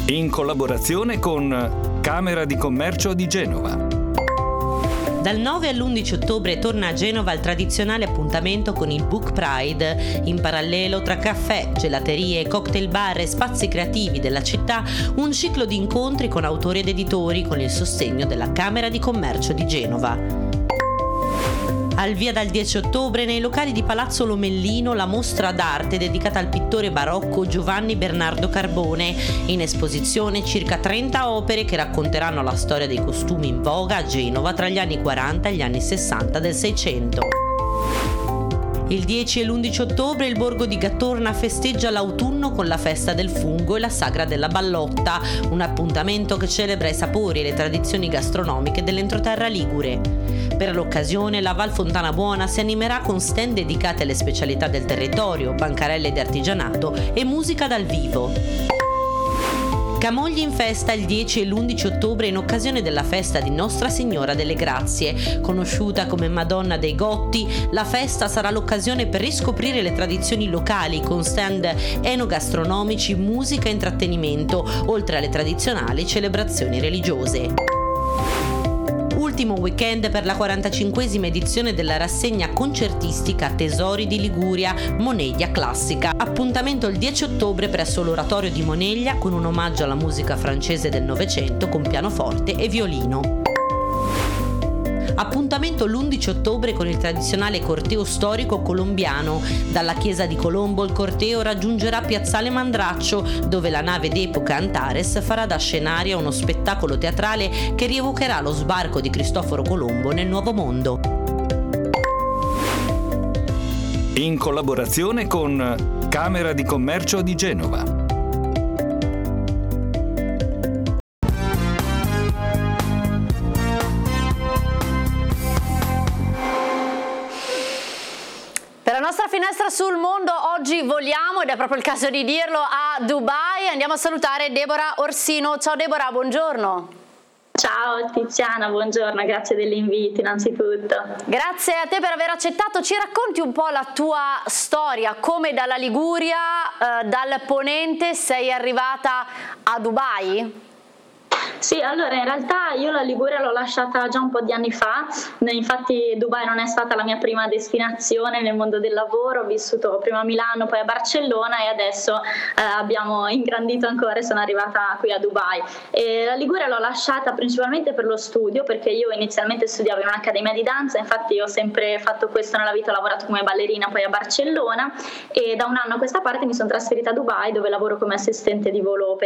in collaborazione con Camera di Commercio di Genova. Dal 9 all'11 ottobre torna a Genova il tradizionale appuntamento con il Book Pride. In parallelo, tra caffè, gelaterie, cocktail bar e spazi creativi della città, un ciclo di incontri con autori ed editori con il sostegno della Camera di Commercio di Genova. Al via dal 10 ottobre nei locali di Palazzo Lomellino la mostra d'arte dedicata al pittore barocco Giovanni Bernardo Carbone. In esposizione circa 30 opere che racconteranno la storia dei costumi in voga a Genova tra gli anni 40 e gli anni 60 del Seicento. Il 10 e l'11 ottobre il borgo di Gattorna festeggia l'autunno con la festa del fungo e la sagra della ballotta, un appuntamento che celebra i sapori e le tradizioni gastronomiche dell'entroterra ligure. Per l'occasione la Val Fontana Buona si animerà con stand dedicate alle specialità del territorio, bancarelle di artigianato e musica dal vivo. Camogli in festa il 10 e l'11 ottobre in occasione della festa di Nostra Signora delle Grazie. Conosciuta come Madonna dei Gotti, la festa sarà l'occasione per riscoprire le tradizioni locali con stand enogastronomici, musica e intrattenimento, oltre alle tradizionali celebrazioni religiose. Ultimo weekend per la 45esima edizione della rassegna concertistica Tesori di Liguria Moneglia Classica. Appuntamento il 10 ottobre presso l'Oratorio di Moneglia con un omaggio alla musica francese del Novecento con pianoforte e violino. Appuntamento l'11 ottobre con il tradizionale corteo storico colombiano. Dalla chiesa di Colombo il corteo raggiungerà Piazzale Mandraccio, dove la nave d'epoca Antares farà da scenario a uno spettacolo teatrale che rievocherà lo sbarco di Cristoforo Colombo nel Nuovo Mondo. In collaborazione con Camera di Commercio di Genova. Per la nostra finestra sul mondo oggi voliamo, ed è proprio il caso di dirlo, a Dubai. Andiamo a salutare Deborah Orsino. Ciao Deborah, buongiorno. Ciao Tiziana, buongiorno, grazie dell'invito innanzitutto. Grazie a te per aver accettato. Ci racconti un po' la tua storia, come dalla Liguria, dal Ponente sei arrivata a Dubai? Sì, allora in realtà io la Liguria l'ho lasciata già un po' di anni fa, infatti Dubai non è stata la mia prima destinazione nel mondo del lavoro, ho vissuto prima a Milano, poi a Barcellona e adesso abbiamo ingrandito ancora e sono arrivata qui a Dubai. E la Liguria l'ho lasciata principalmente per lo studio, perché io inizialmente studiavo in un'accademia di danza, infatti ho sempre fatto questo nella vita, ho lavorato come ballerina poi a Barcellona e da un anno a questa parte mi sono trasferita a Dubai dove lavoro come assistente di volo